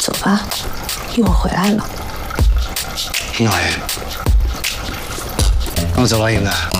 走吧，一会儿回来了。 老爷，我走了，应该。